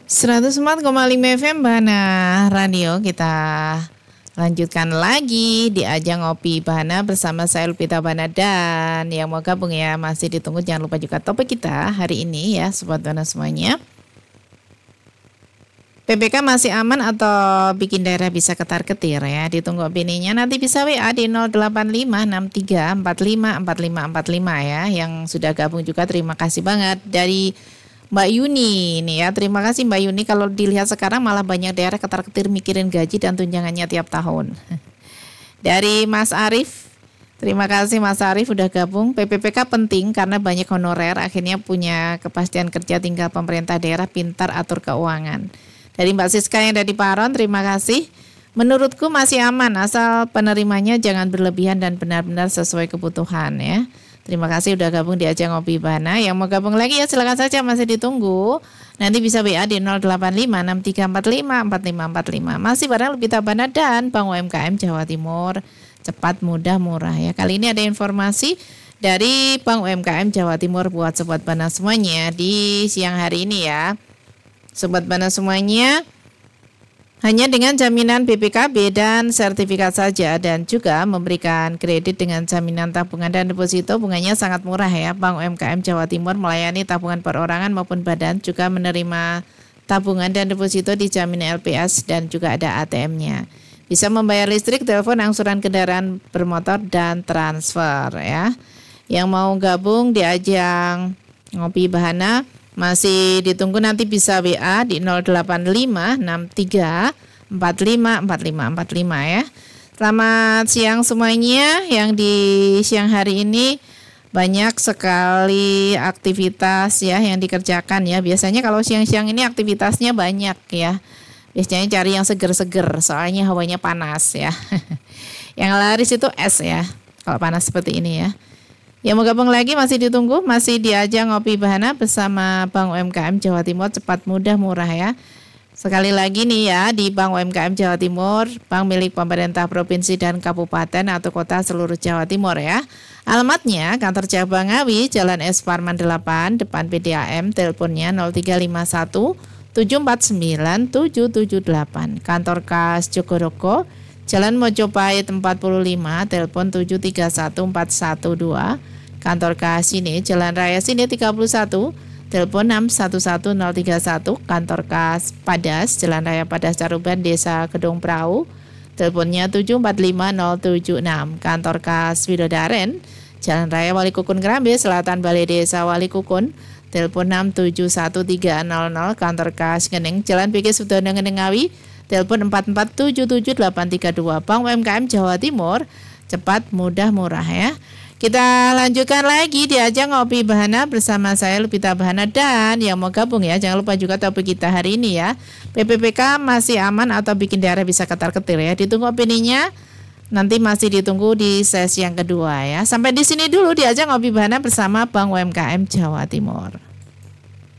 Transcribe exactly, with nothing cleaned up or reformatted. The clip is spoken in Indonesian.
seratus empat koma lima F M Bahana Radio. Kita lanjutkan lagi di ajang Ngopi Bahana bersama saya Lupita Bahana, dan yang mau gabung ya masih ditunggu. Jangan lupa juga topik kita hari ini ya Sobat Bahana semuanya. P P K masih aman atau bikin daerah bisa ketar-ketir ya? Ditunggu opininya, nanti bisa W A di nol delapan lima enam tiga empat lima empat lima empat lima ya. Yang sudah gabung juga terima kasih banget. Dari Mbak Yuni nih ya, terima kasih Mbak Yuni. Kalau dilihat sekarang malah banyak daerah ketar-ketir mikirin gaji dan tunjangannya tiap tahun. Dari Mas Arief, terima kasih Mas Arief udah gabung. P P P K penting karena banyak honorer, akhirnya punya kepastian kerja, tinggal pemerintah daerah pintar atur keuangan. Dari Mbak Siska yang dari Paron, terima kasih. Menurutku masih aman asal penerimanya jangan berlebihan dan benar-benar sesuai kebutuhan ya. Terima kasih udah gabung di ajang Ngopi Bahana. Yang mau gabung lagi ya silakan saja, masih ditunggu. Nanti bisa W A di nol delapan lima enam tiga empat lima empat lima empat lima. Masih bareng Lupita Bahana dan Bank U M K M Jawa Timur. Cepat, mudah, murah ya. Kali ini ada informasi dari Bank U M K M Jawa Timur buat Sobat Bahana semuanya di siang hari ini ya. Sobat Bahana semuanya, hanya dengan jaminan B P K B dan sertifikat saja, dan juga memberikan kredit dengan jaminan tabungan dan deposito, bunganya sangat murah ya. Bank U M K M Jawa Timur melayani tabungan perorangan maupun badan, juga menerima tabungan dan deposito dijamin L P S dan juga ada A T M-nya. Bisa membayar listrik, telepon, angsuran kendaraan bermotor dan transfer ya. Yang mau gabung di ajang Ngopi Bahana masih ditunggu, nanti bisa W A di nol delapan lima enam tiga empat lima empat lima empat lima ya. Selamat siang semuanya. Yang di siang hari ini banyak sekali aktivitas ya yang dikerjakan ya. Biasanya kalau siang-siang ini aktivitasnya banyak ya. Biasanya cari yang seger-seger soalnya hawanya panas ya. Yang laris itu es ya kalau panas seperti ini ya. Yang mau gabung lagi masih ditunggu, masih di ajang Ngopi Bahana bersama Bank U M K M Jawa Timur, cepat, mudah, murah ya. Sekali lagi nih ya, di Bank U M K M Jawa Timur, bank milik pemerintah provinsi dan kabupaten atau kota seluruh Jawa Timur ya. Alamatnya kantor cabang Ngawi, Jalan S Parman delapan, depan P D A M, teleponnya nol tiga lima satu tujuh empat sembilan tujuh tujuh delapan. Kantor Kas Jogoroko, Jalan Mojopahit empat puluh lima, telepon tujuh tiga satu empat satu dua. Kantor Kas Sini, Jalan Raya Sini tiga puluh satu, telepon enam satu satu nol tiga satu. Kantor Kas Padas, Jalan Raya Padas Caruban, Desa Kedung Prau, teleponnya tujuh empat lima nol tujuh enam. Kantor Kas Widodaren, Jalan Raya Wali Kukun Kerambe, Selatan Balai Desa Wali Kukun, telepon enam tujuh satu tiga nol nol. Kantor Kas Ngeneng, Jalan P G Sudono Ngeneng Ngawi, telepon empat empat tujuh tujuh delapan tiga dua. Bank U M K M Jawa Timur, cepat, mudah, murah ya. Kita lanjutkan lagi di ajang Ngopi Bahana bersama saya Lupita Bahana, dan yang mau gabung ya jangan lupa juga topik kita hari ini ya. P P P K masih aman atau bikin daerah bisa ketar-ketir ya. Ditunggu opininya, nanti masih ditunggu di sesi yang kedua ya. Sampai di sini dulu di ajang Ngopi Bahana bersama Bank U M K M Jawa Timur.